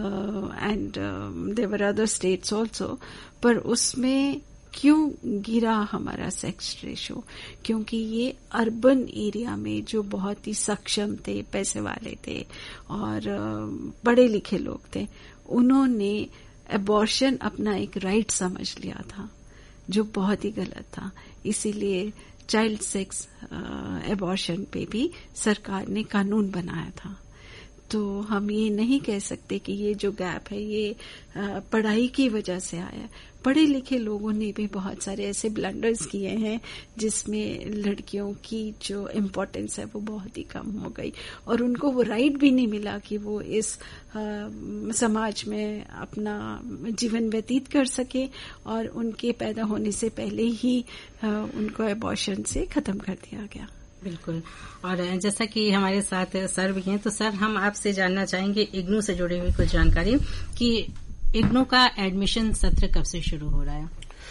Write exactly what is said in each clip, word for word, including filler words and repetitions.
And there other states also, पर उसमें क्यों गिरा हमारा सेक्स रेशो? क्योंकि ये अर्बन एरिया में जो बहुत ही सक्षम थे, पैसे वाले थे और पढ़े लिखे लोग थे, उन्होंने एबॉर्शन अपना एक राइट समझ लिया था, जो बहुत ही गलत था। इसीलिए चाइल्ड सेक्स एबॉर्शन पे भी सरकार ने कानून बनाया था। तो हम ये नहीं कह सकते कि ये जो गैप है ये पढ़ाई की वजह से आया। पढ़े लिखे लोगों ने भी बहुत सारे ऐसे ब्लंडर्स किए हैं जिसमें लड़कियों की जो इम्पोर्टेंस है वो बहुत ही कम हो गई और उनको वो राइट भी नहीं मिला कि वो इस आ, समाज में अपना जीवन व्यतीत कर सके और उनके पैदा होने से पहले ही आ, उनको एबॉर्शन से खत्म कर दिया गया। बिल्कुल। और जैसा कि हमारे साथ सर भी हैं, तो सर हम आपसे जानना चाहेंगे इग्नू से जुड़ी हुई कुछ जानकारी कि इग्नू का एडमिशन सत्र कब से शुरू हो रहा है?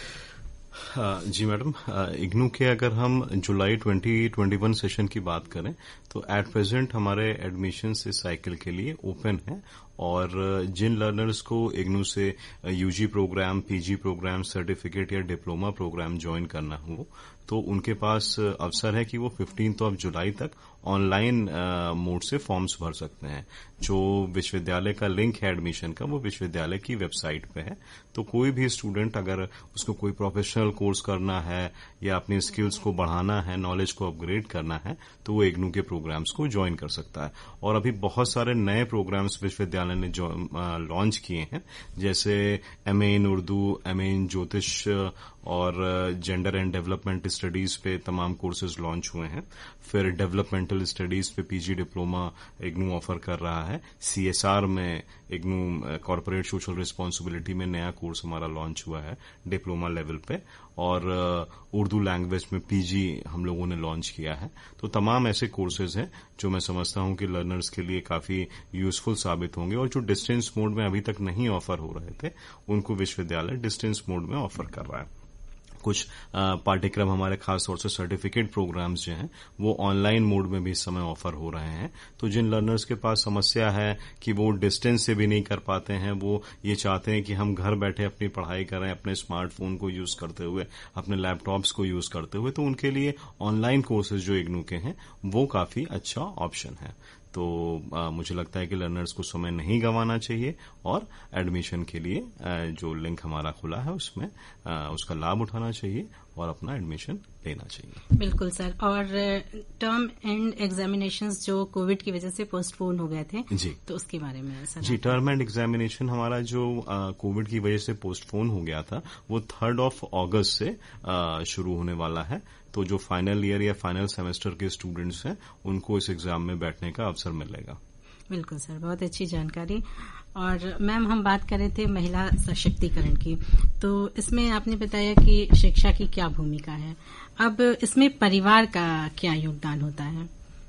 जी मैडम, इग्नू के अगर हम जुलाई ट्वेंटी ट्वेंटी वन सेशन की बात करें तो एट प्रेजेंट हमारे एडमिशन इस साइकिल के लिए ओपन है और जिन लर्नर्स को इग्नू से UG programme, PG programme, certificate या डिप्लोमा प्रोग्राम ज्वाइन करना हो तो उनके पास अवसर है कि वो फिफ्टींथ ऑफ जुलाई तक ऑनलाइन मोड से फॉर्म्स भर सकते हैं। जो विश्वविद्यालय का लिंक है एडमिशन का वो विश्वविद्यालय की वेबसाइट पे है। तो कोई भी स्टूडेंट अगर उसको कोई प्रोफेशनल कोर्स करना है या अपनी स्किल्स को बढ़ाना है, नॉलेज को अपग्रेड करना है तो वो इग्नू के प्रोग्राम्स को ज्वाइन कर सकता है। और अभी बहुत सारे नए प्रोग्राम्स विश्वविद्यालय ने लॉन्च किए हैं, जैसे एमए इन उर्दू, एमए इन ज्योतिष और जेंडर एंड डेवलपमेंट स्टडीज पे तमाम कोर्सेज लॉन्च हुए हैं। फिर डेवलपमेंटल स्टडीज पे पीजी डिप्लोमा इग्नू ऑफर कर रहा है। सीएसआर में इग्नू कॉर्पोरेट सोशल रिस्पांसिबिलिटी में नया कोर्स हमारा लॉन्च हुआ है डिप्लोमा लेवल पे, और उर्दू लैंग्वेज में पीजी हम लोगों ने लॉन्च किया है। तो तमाम ऐसे कोर्सेज हैं जो मैं समझता हूं कि लर्नर्स के लिए काफी यूजफुल साबित होंगे और जो डिस्टेंस मोड में अभी तक नहीं ऑफर हो रहे थे उनको विश्वविद्यालय डिस्टेंस मोड में ऑफर कर रहा है। कुछ पाठ्यक्रम हमारे खास तौर से सर्टिफिकेट प्रोग्राम्स जो हैं वो ऑनलाइन मोड में भी इस समय ऑफर हो रहे हैं। तो जिन लर्नर्स के पास समस्या है कि वो डिस्टेंस से भी नहीं कर पाते हैं, वो ये चाहते हैं कि हम घर बैठे अपनी पढ़ाई करें अपने स्मार्टफोन को यूज करते हुए, अपने लैपटॉप्स को यूज करते हुए, तो उनके लिए ऑनलाइन कोर्सेज जो इग्नू के हैं वो काफी अच्छा ऑप्शन है। तो आ, मुझे लगता है कि लर्नर्स को समय नहीं गंवाना चाहिए और एडमिशन के लिए आ, जो लिंक हमारा खुला है उसमें आ, उसका लाभ उठाना चाहिए और अपना एडमिशन लेना चाहिए। बिल्कुल सर। और टर्म एंड एग्जामिनेशंस जो कोविड की वजह से पोस्टपोन हो गए थे जी, तो उसके बारे में sir? Ji, term and examination हमारा जो कोविड की वजह से पोस्टपोन हो गया था वो थर्ड ऑफ अगस्त से आ, शुरू होने वाला है। तो जो फाइनल ईयर या फाइनल सेमेस्टर के स्टूडेंट्स हैं उनको इस एग्जाम में बैठने का अवसर मिलेगा। बिल्कुल सर, बहुत अच्छी जानकारी। और मैम हम बात कर रहे थे महिला सशक्तिकरण की, तो इसमें आपने बताया कि शिक्षा की क्या भूमिका है, अब इसमें परिवार का क्या योगदान होता है?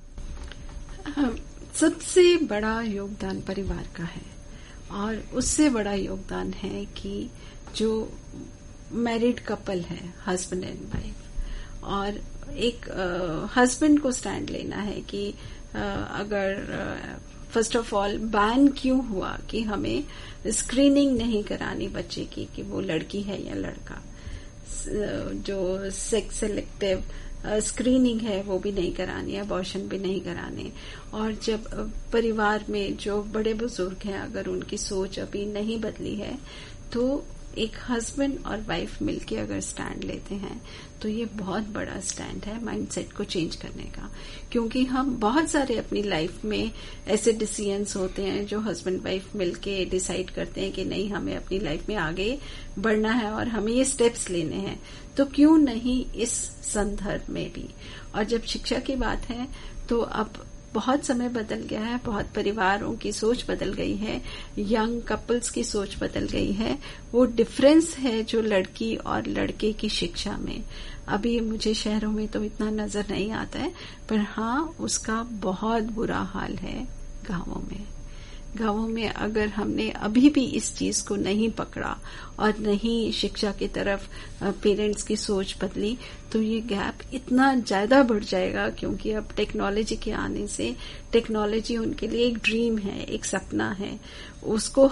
सबसे बड़ा योगदान परिवार का है और उससे बड़ा योगदान है कि जो मैरिड कपल है, हस्बैंड एंड वाइफ, और एक हस्बैंड को स्टैंड लेना है कि uh, अगर फर्स्ट ऑफ ऑल बैन क्यों हुआ कि हमें स्क्रीनिंग नहीं करानी बच्चे की कि वो लड़की है या लड़का, जो सेक्स सेलेक्टिव स्क्रीनिंग है वो भी नहीं करानी है, अबॉर्शन भी नहीं कराने। और जब परिवार में जो बड़े बुजुर्ग हैं अगर उनकी सोच अभी नहीं बदली है तो एक हस्बैंड और वाइफ मिलके अगर स्टैंड लेते हैं तो ये बहुत बड़ा स्टैंड है माइंडसेट को चेंज करने का। क्योंकि हम बहुत सारे अपनी लाइफ में ऐसे डिसीजंस होते हैं जो हस्बैंड वाइफ मिलके डिसाइड करते हैं कि नहीं हमें अपनी लाइफ में आगे बढ़ना है और हमें ये स्टेप्स लेने हैं, तो क्यों नहीं इस संदर्भ में भी। और जब शिक्षा की बात है तो अब बहुत समय बदल गया है, बहुत परिवारों की सोच बदल गई है, यंग कपल्स की सोच बदल गई है। वो डिफरेंस है जो लड़की और लड़के की शिक्षा में, अभी मुझे शहरों में तो इतना नजर नहीं आता है, पर हाँ उसका बहुत बुरा हाल है गांवों में। गांवों में अगर हमने अभी भी इस चीज को नहीं पकड़ा और नहीं शिक्षा की तरफ पेरेंट्स की सोच बदली तो ये गैप इतना ज्यादा बढ़ जाएगा। क्योंकि अब टेक्नोलॉजी के आने से टेक्नोलॉजी उनके लिए एक ड्रीम है, एक सपना है, उसको